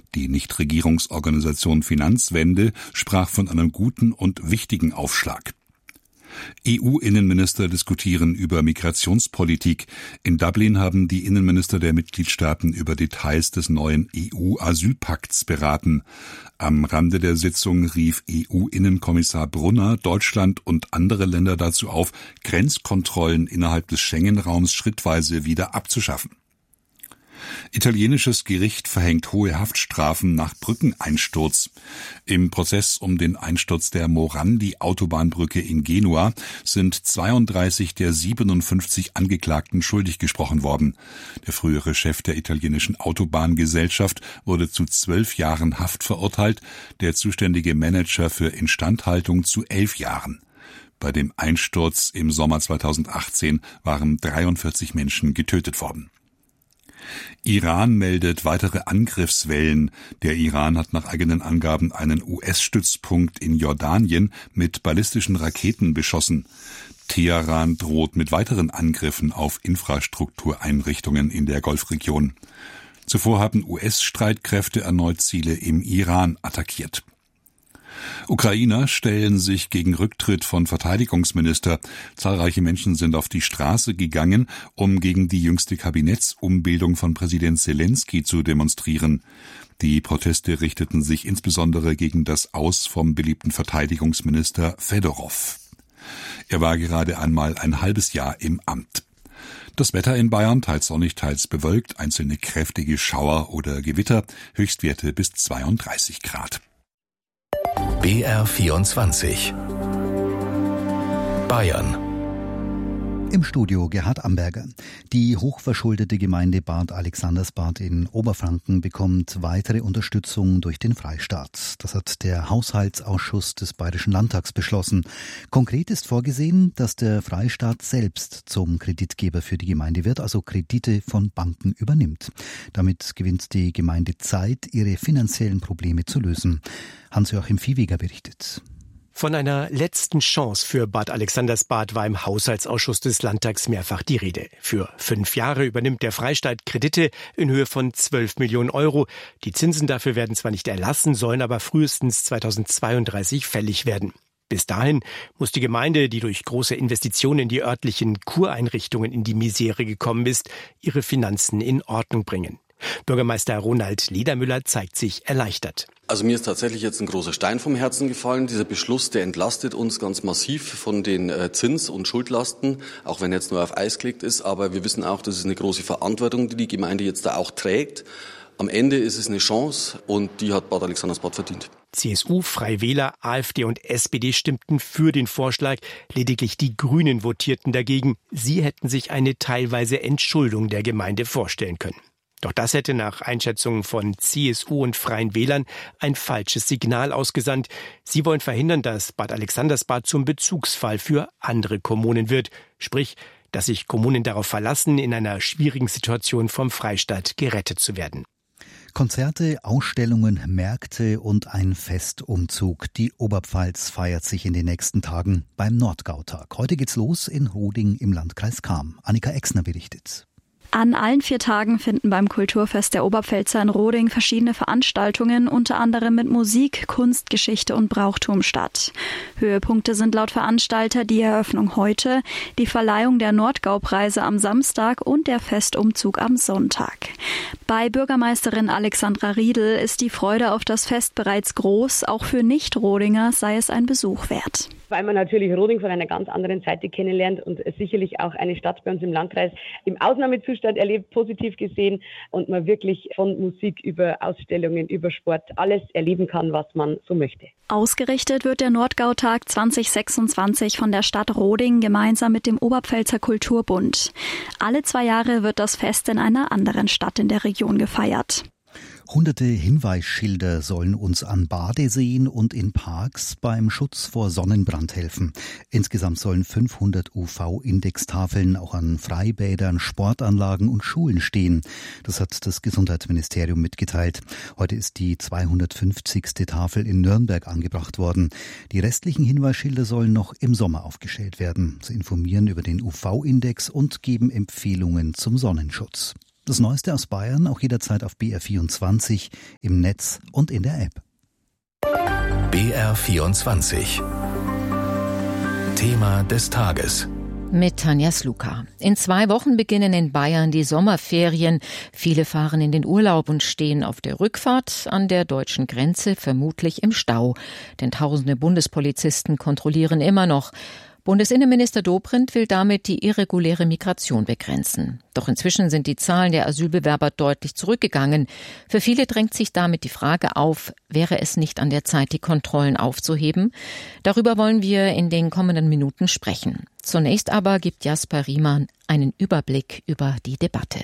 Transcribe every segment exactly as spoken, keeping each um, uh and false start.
Die Nichtregierungsorganisation Finanzwende sprach von einem guten und wichtigen Aufschlag. E U-Innenminister diskutieren über Migrationspolitik. In Dublin haben die Innenminister der Mitgliedstaaten über Details des neuen E U-Asylpakts beraten. Am Rande der Sitzung rief E U-Innenkommissar Brunner Deutschland und andere Länder dazu auf, Grenzkontrollen innerhalb des Schengen-Raums schrittweise wieder abzuschaffen. Italienisches Gericht verhängt hohe Haftstrafen nach Brückeneinsturz. Im Prozess um den Einsturz der Morandi-Autobahnbrücke in Genua sind zweiunddreißig der siebenundfünfzig Angeklagten schuldig gesprochen worden. Der frühere Chef der italienischen Autobahngesellschaft wurde zu zwölf Jahren Haft verurteilt, der zuständige Manager für Instandhaltung zu elf Jahren. Bei dem Einsturz im Sommer zweitausendachtzehn waren dreiundvierzig Menschen getötet worden. Iran meldet weitere Angriffswellen. Der Iran hat nach eigenen Angaben einen U S-Stützpunkt in Jordanien mit ballistischen Raketen beschossen. Teheran droht mit weiteren Angriffen auf Infrastruktureinrichtungen in der Golfregion. Zuvor haben U S-Streitkräfte erneut Ziele im Iran attackiert. Ukrainer stellen sich gegen Rücktritt von Verteidigungsminister. Zahlreiche Menschen sind auf die Straße gegangen, um gegen die jüngste Kabinettsumbildung von Präsident Selenskyj zu demonstrieren. Die Proteste richteten sich insbesondere gegen das Aus vom beliebten Verteidigungsminister Fedorov. Er war gerade einmal ein halbes Jahr im Amt. Das Wetter in Bayern teils sonnig, teils bewölkt, einzelne kräftige Schauer oder Gewitter, Höchstwerte bis zweiunddreißig Grad. B R vierundzwanzig Bayern. Im Studio Gerhard Amberger. Die hochverschuldete Gemeinde Bad Alexandersbad in Oberfranken bekommt weitere Unterstützung durch den Freistaat. Das hat der Haushaltsausschuss des Bayerischen Landtags beschlossen. Konkret ist vorgesehen, dass der Freistaat selbst zum Kreditgeber für die Gemeinde wird, also Kredite von Banken übernimmt. Damit gewinnt die Gemeinde Zeit, ihre finanziellen Probleme zu lösen. Hans-Joachim Viehweger berichtet. Von einer letzten Chance für Bad Alexandersbad war im Haushaltsausschuss des Landtags mehrfach die Rede. Für fünf Jahre übernimmt der Freistaat Kredite in Höhe von zwölf Millionen Euro. Die Zinsen dafür werden zwar nicht erlassen, sollen aber frühestens zweitausendzweiunddreißig fällig werden. Bis dahin muss die Gemeinde, die durch große Investitionen in die örtlichen Kureinrichtungen in die Misere gekommen ist, ihre Finanzen in Ordnung bringen. Bürgermeister Ronald Ledermüller zeigt sich erleichtert. Also mir ist tatsächlich jetzt ein großer Stein vom Herzen gefallen. Dieser Beschluss, der entlastet uns ganz massiv von den äh, Zins- und Schuldlasten, auch wenn jetzt nur auf Eis gelegt ist. Aber wir wissen auch, das ist eine große Verantwortung, die die Gemeinde jetzt da auch trägt. Am Ende ist es eine Chance und die hat Bad Alexandersbad verdient. C S U, Freie Wähler, AfD und S P D stimmten für den Vorschlag. Lediglich die Grünen votierten dagegen. Sie hätten sich eine teilweise Entschuldung der Gemeinde vorstellen können. Doch das hätte nach Einschätzungen von C S U und Freien Wählern ein falsches Signal ausgesandt. Sie wollen verhindern, dass Bad Alexandersbad zum Bezugsfall für andere Kommunen wird. Sprich, dass sich Kommunen darauf verlassen, in einer schwierigen Situation vom Freistaat gerettet zu werden. Konzerte, Ausstellungen, Märkte und ein Festumzug. Die Oberpfalz feiert sich in den nächsten Tagen beim Nordgautag. Heute geht's los in Roding im Landkreis Cham. Annika Exner berichtet. An allen vier Tagen finden beim Kulturfest der Oberpfälzer in Roding verschiedene Veranstaltungen, unter anderem mit Musik, Kunst, Geschichte und Brauchtum statt. Höhepunkte sind laut Veranstalter die Eröffnung heute, die Verleihung der Nordgau-Preise am Samstag und der Festumzug am Sonntag. Bei Bürgermeisterin Alexandra Riedl ist die Freude auf das Fest bereits groß, auch für Nicht-Rodinger sei es ein Besuch wert. Weil man natürlich Roding von einer ganz anderen Seite kennenlernt und sicherlich auch eine Stadt bei uns im Landkreis im Ausnahmezustand erlebt, positiv gesehen und man wirklich von Musik über Ausstellungen, über Sport alles erleben kann, was man so möchte. Ausgerichtet wird der Nordgautag zwanzig sechsundzwanzig von der Stadt Roding gemeinsam mit dem Oberpfälzer Kulturbund. Alle zwei Jahre wird das Fest in einer anderen Stadt in der Region gefeiert. Hunderte Hinweisschilder sollen uns an Badeseen und in Parks beim Schutz vor Sonnenbrand helfen. Insgesamt sollen fünfhundert U V-Indextafeln auch an Freibädern, Sportanlagen und Schulen stehen. Das hat das Gesundheitsministerium mitgeteilt. Heute ist die zweihundertfünfzigste Tafel in Nürnberg angebracht worden. Die restlichen Hinweisschilder sollen noch im Sommer aufgestellt werden. Sie informieren über den U V-Index und geben Empfehlungen zum Sonnenschutz. Das Neueste aus Bayern auch jederzeit auf B R vierundzwanzig, im Netz und in der App. B R vierundzwanzig. Thema des Tages. Mit Tanja Sluka. In zwei Wochen beginnen in Bayern die Sommerferien. Viele fahren in den Urlaub und stehen auf der Rückfahrt an der deutschen Grenze vermutlich im Stau. Denn tausende Bundespolizisten kontrollieren immer noch. Bundesinnenminister Dobrindt will damit die irreguläre Migration begrenzen. Doch inzwischen sind die Zahlen der Asylbewerber deutlich zurückgegangen. Für viele drängt sich damit die Frage auf, wäre es nicht an der Zeit, die Kontrollen aufzuheben? Darüber wollen wir in den kommenden Minuten sprechen. Zunächst aber gibt Jasper Riemann einen Überblick über die Debatte.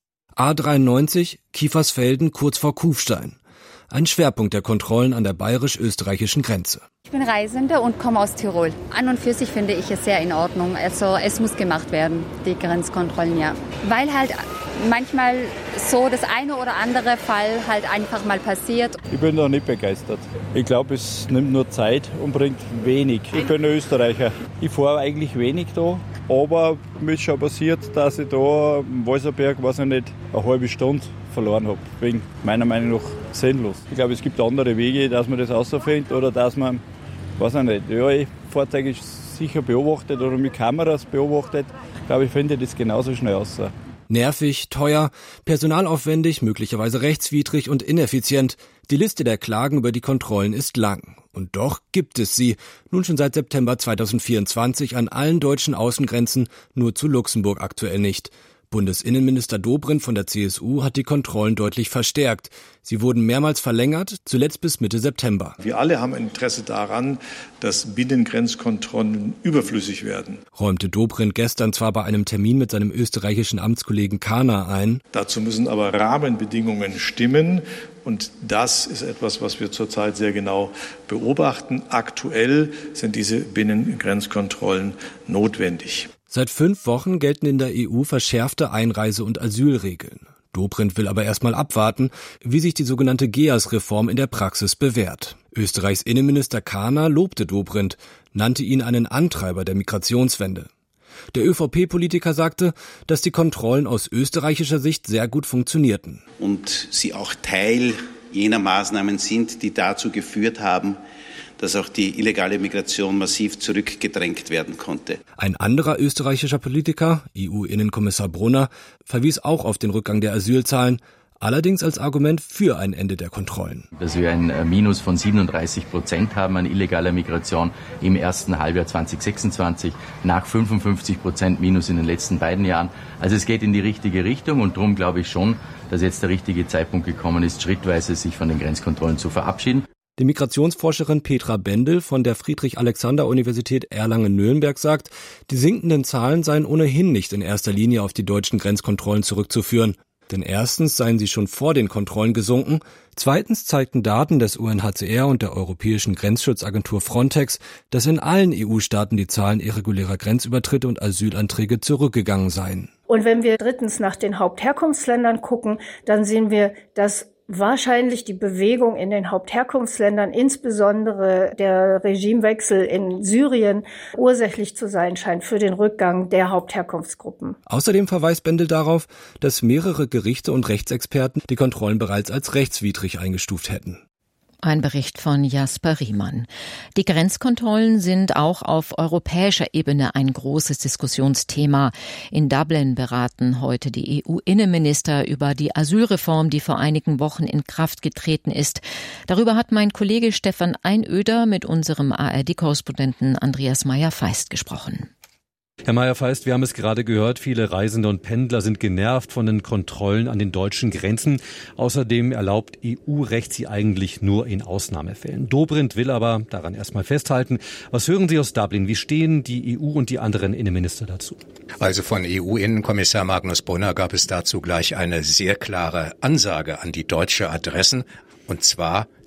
A dreiundneunzig, Kiefersfelden kurz vor Kufstein. Ein Schwerpunkt der Kontrollen an der bayerisch-österreichischen Grenze. Ich bin Reisende und komme aus Tirol. An und für sich finde ich es sehr in Ordnung. Also es muss gemacht werden, die Grenzkontrollen, ja. Weil halt manchmal so das eine oder andere Fall halt einfach mal passiert. Ich bin da nicht begeistert. Ich glaube, es nimmt nur Zeit und bringt wenig. Ich bin Österreicher. Ich fahre eigentlich wenig da. Aber mir ist schon passiert, dass ich da im Walserberg, weiß ich nicht, eine halbe Stunde verloren habe. Wegen meiner Meinung nach sinnlos. Ich glaube, es gibt andere Wege, dass man das rausfindet oder dass man, weiß ich nicht, ja, ich Fahrzeuge sicher beobachtet oder mit Kameras beobachtet. Ich glaube, ich finde das genauso schnell raus. Nervig, teuer, personalaufwendig, möglicherweise rechtswidrig und ineffizient. Die Liste der Klagen über die Kontrollen ist lang. Und doch gibt es sie, nun schon seit September zweitausendvierundzwanzig an allen deutschen Außengrenzen, nur zu Luxemburg aktuell nicht. Bundesinnenminister Dobrindt von der C S U hat die Kontrollen deutlich verstärkt. Sie wurden mehrmals verlängert, zuletzt bis Mitte September. Wir alle haben ein Interesse daran, dass Binnengrenzkontrollen überflüssig werden, räumte Dobrindt gestern zwar bei einem Termin mit seinem österreichischen Amtskollegen Kahner ein. Dazu müssen aber Rahmenbedingungen stimmen. Und das ist etwas, was wir zurzeit sehr genau beobachten. Aktuell sind diese Binnengrenzkontrollen notwendig. Seit fünf Wochen gelten in der E U verschärfte Einreise- und Asylregeln. Dobrindt will aber erstmal abwarten, wie sich die sogenannte G E A S-Reform in der Praxis bewährt. Österreichs Innenminister Kahner lobte Dobrindt, nannte ihn einen Antreiber der Migrationswende. Der ÖVP-Politiker sagte, dass die Kontrollen aus österreichischer Sicht sehr gut funktionierten. Und sie auch Teil jener Maßnahmen sind, die dazu geführt haben, dass auch die illegale Migration massiv zurückgedrängt werden konnte. Ein anderer österreichischer Politiker, E U-Innenkommissar Brunner, verwies auch auf den Rückgang der Asylzahlen, allerdings als Argument für ein Ende der Kontrollen. Dass wir ein Minus von siebenunddreißig Prozent haben an illegaler Migration im ersten Halbjahr zweitausendsechsundzwanzig, nach fünfundfünfzig Prozent Minus in den letzten beiden Jahren. Also es geht in die richtige Richtung und darum glaube ich schon, dass jetzt der richtige Zeitpunkt gekommen ist, schrittweise sich von den Grenzkontrollen zu verabschieden. Die Migrationsforscherin Petra Bendel von der Friedrich-Alexander-Universität Erlangen-Nürnberg sagt, die sinkenden Zahlen seien ohnehin nicht in erster Linie auf die deutschen Grenzkontrollen zurückzuführen. Denn erstens seien sie schon vor den Kontrollen gesunken, zweitens zeigten Daten des U N H C R und der Europäischen Grenzschutzagentur Frontex, dass in allen E U-Staaten die Zahlen irregulärer Grenzübertritte und Asylanträge zurückgegangen seien. Und wenn wir drittens nach den Hauptherkunftsländern gucken, dann sehen wir, dass wahrscheinlich die Bewegung in den Hauptherkunftsländern, insbesondere der Regimewechsel in Syrien, ursächlich zu sein scheint für den Rückgang der Hauptherkunftsgruppen. Außerdem verweist Bendel darauf, dass mehrere Gerichte und Rechtsexperten die Kontrollen bereits als rechtswidrig eingestuft hätten. Ein Bericht von Jasper Riemann. Die Grenzkontrollen sind auch auf europäischer Ebene ein großes Diskussionsthema. In Dublin beraten heute die E U-Innenminister über die Asylreform, die vor einigen Wochen in Kraft getreten ist. Darüber hat mein Kollege Stefan Einöder mit unserem A R D-Korrespondenten Andreas Meyer-Feist gesprochen. Herr Meyer-Feist, wir haben es gerade gehört, viele Reisende und Pendler sind genervt von den Kontrollen an den deutschen Grenzen. Außerdem erlaubt E U-Recht sie eigentlich nur in Ausnahmefällen. Dobrindt will aber daran erstmal festhalten. Was hören Sie aus Dublin? Wie stehen die E U und die anderen Innenminister dazu? Also von E U-Innenkommissar Magnus Brunner gab es dazu gleich eine sehr klare Ansage an die deutsche Adressen. Und zwar,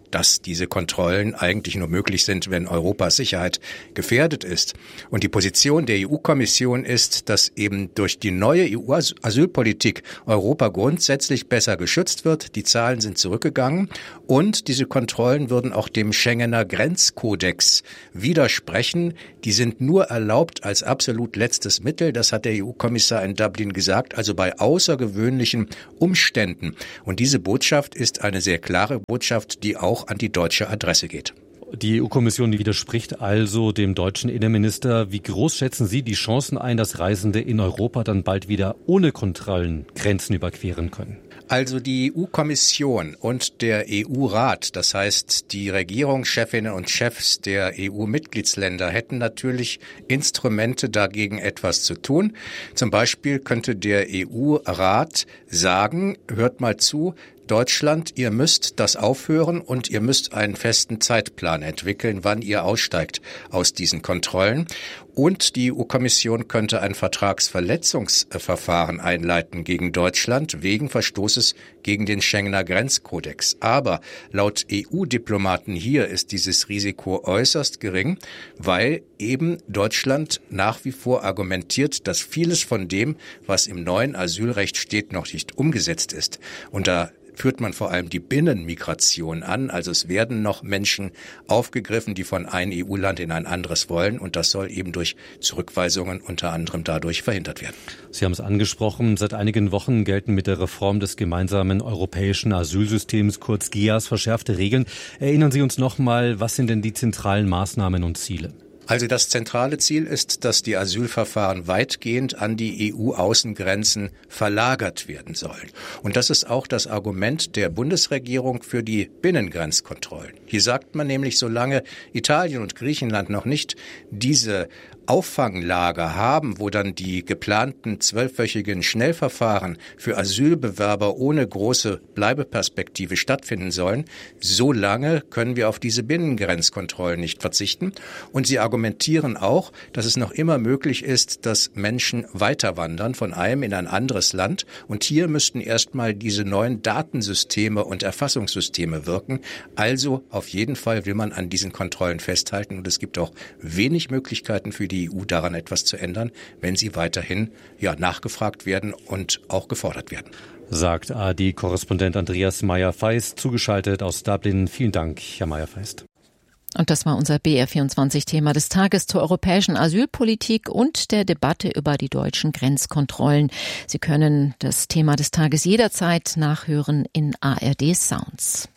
dass diese Kontrollen eigentlich nur möglich sind, wenn Europas Sicherheit gefährdet ist. Und die Position der E U-Kommission ist, dass eben durch die neue E U-Asylpolitik Europa grundsätzlich besser geschützt wird. Die Zahlen sind zurückgegangen und diese Kontrollen würden auch dem Schengener Grenzkodex widersprechen. Die sind nur erlaubt als absolut letztes Mittel. Das hat der E U-Kommissar in Dublin gesagt, also bei außergewöhnlichen Umständen. Und diese Botschaft ist eine sehr klare Botschaft, die auch an die deutsche Adresse geht. Die E U-Kommission widerspricht also dem deutschen Innenminister. Wie groß schätzen Sie die Chancen ein, dass Reisende in Europa dann bald wieder ohne Kontrollen Grenzen überqueren können? Also die E U-Kommission und der E U-Rat, das heißt die Regierungschefinnen und Chefs der E U-Mitgliedsländer, hätten natürlich Instrumente dagegen etwas zu tun. Zum Beispiel könnte der E U-Rat sagen, hört mal zu, Deutschland, ihr müsst das aufhören und ihr müsst einen festen Zeitplan entwickeln, wann ihr aussteigt aus diesen Kontrollen. Und die E U-Kommission könnte ein Vertragsverletzungsverfahren einleiten gegen Deutschland wegen Verstoßes gegen den Schengener Grenzkodex. Aber laut E U-Diplomaten hier ist dieses Risiko äußerst gering, weil eben Deutschland nach wie vor argumentiert, dass vieles von dem, was im neuen Asylrecht steht, noch nicht umgesetzt ist. Und da führt man vor allem die Binnenmigration an. Also es werden noch Menschen aufgegriffen, die von einem E U-Land in ein anderes wollen. Und das soll eben durch Zurückweisungen unter anderem dadurch verhindert werden. Sie haben es angesprochen. Seit einigen Wochen gelten mit der Reform des gemeinsamen europäischen Asylsystems, kurz G E A S, verschärfte Regeln. Erinnern Sie uns noch mal, was sind denn die zentralen Maßnahmen und Ziele? Also das zentrale Ziel ist, dass die Asylverfahren weitgehend an die E U-Außengrenzen verlagert werden sollen. Und das ist auch das Argument der Bundesregierung für die Binnengrenzkontrollen. Hier sagt man nämlich, solange Italien und Griechenland noch nicht diese Auffanglager haben, wo dann die geplanten zwölfwöchigen Schnellverfahren für Asylbewerber ohne große Bleibeperspektive stattfinden sollen, so lange können wir auf diese Binnengrenzkontrollen nicht verzichten. Und sie argumentieren auch, dass es noch immer möglich ist, dass Menschen weiterwandern von einem in ein anderes Land. Und hier müssten erstmal diese neuen Datensysteme und Erfassungssysteme wirken. Also auf jeden Fall will man an diesen Kontrollen festhalten. Und es gibt auch wenig Möglichkeiten für die E U daran etwas zu ändern, wenn sie weiterhin ja nachgefragt werden und auch gefordert werden. Sagt A R D-Korrespondent Andreas Meyer-Feist, zugeschaltet aus Dublin. Vielen Dank, Herr Meyer-Feist. Und das war unser B R vierundzwanzig-Thema des Tages zur europäischen Asylpolitik und der Debatte über die deutschen Grenzkontrollen. Sie können das Thema des Tages jederzeit nachhören in A R D Sounds.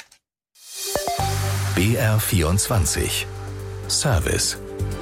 B R vierundzwanzig Service.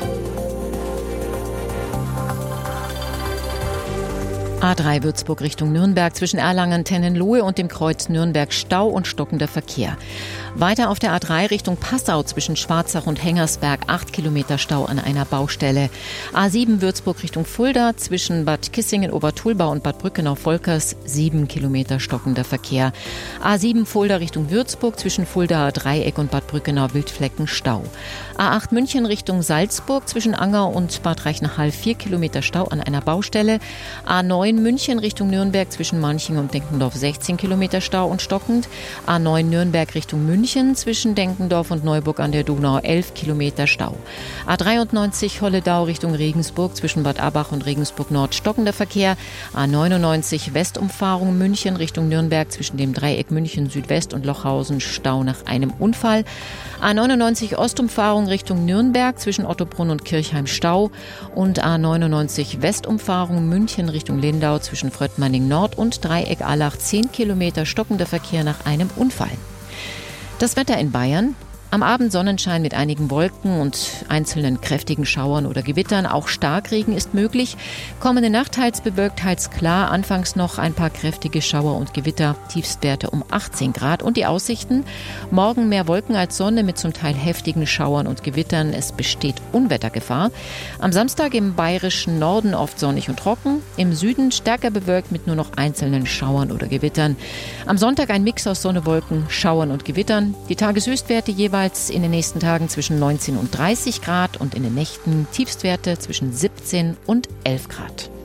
A drei Würzburg Richtung Nürnberg zwischen Erlangen-Tennenlohe und dem Kreuz Nürnberg Stau und stockender Verkehr. Weiter auf der A drei Richtung Passau zwischen Schwarzach und Hengersberg acht Kilometer Stau an einer Baustelle. A sieben Würzburg Richtung Fulda zwischen Bad Kissingen, Obertulbau und Bad Brückenau-Volkers sieben Kilometer stockender Verkehr. A sieben Fulda Richtung Würzburg zwischen Fuldaer Dreieck und Bad Brückenau Wildflecken Stau. A acht München Richtung Salzburg zwischen Anger und Bad Reichenhall vier Kilometer Stau an einer Baustelle. A neun München Richtung Nürnberg zwischen Manching und Denkendorf sechzehn Kilometer Stau und stockend. A neun Nürnberg Richtung München zwischen Denkendorf und Neuburg an der Donau elf Kilometer Stau. A dreiundneunzig Holledau Richtung Regensburg zwischen Bad Abbach und Regensburg Nord stockender Verkehr. A neunundneunzig Westumfahrung München Richtung Nürnberg zwischen dem Dreieck München Südwest und Lochhausen Stau nach einem Unfall. A neunundneunzig Ostumfahrung Richtung Nürnberg zwischen Ottobrunn und Kirchheim Stau. Und A neunundneunzig Westumfahrung München Richtung Lindau zwischen Fröttmanning Nord und Dreieck Allach zehn Kilometer stockender Verkehr nach einem Unfall. Das Wetter in Bayern. Am Abend Sonnenschein mit einigen Wolken und einzelnen kräftigen Schauern oder Gewittern. Auch Starkregen ist möglich. Kommende Nacht teils bewölkt, teils klar. Anfangs noch ein paar kräftige Schauer und Gewitter. Tiefstwerte um achtzehn Grad. Und die Aussichten? Morgen mehr Wolken als Sonne mit zum Teil heftigen Schauern und Gewittern. Es besteht Unwettergefahr. Am Samstag im bayerischen Norden oft sonnig und trocken. Im Süden stärker bewölkt mit nur noch einzelnen Schauern oder Gewittern. Am Sonntag ein Mix aus Sonne, Wolken, Schauern und Gewittern. Die Tageshöchstwerte jeweils in den nächsten Tagen zwischen neunzehn und dreißig Grad und in den Nächten Tiefstwerte zwischen siebzehn und elf Grad.